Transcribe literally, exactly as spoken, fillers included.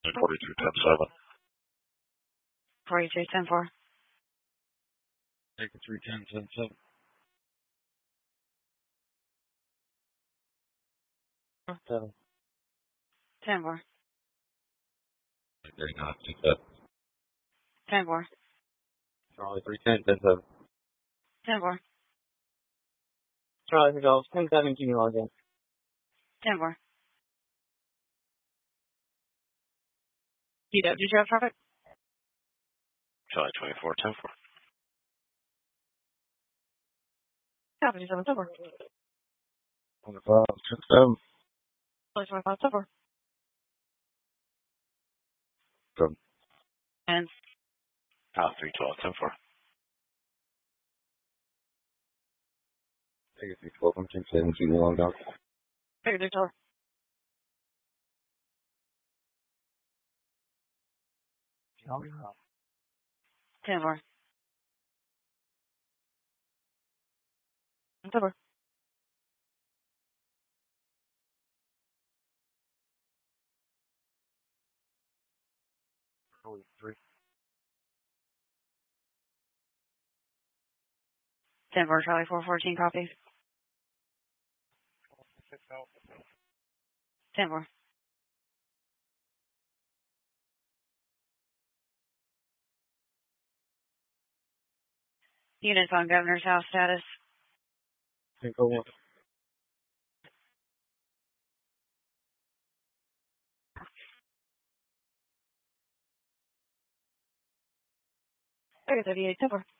forty-two ten seven. forty-two ten four. Take a three ten ten seven. Seven. ten four. Very not. Take that. ten four. Charlie three ten ten seven. ten four. Charlie Golf ten seven. Can you log in? ten four. D W drive traffic. Charlie twenty-four ten four. Copy seven ten four. twenty-five ten seven. twenty-five ten four. Seven. And Ah, three twelve ten four. Take a three twelve. I'm ten seven. Can you log out? figure the door. ten four. ten four. Three. ten four. Charlie four fourteen. Copy. ten four. Units on Governor's House status. Take over. thirty-eight ten four.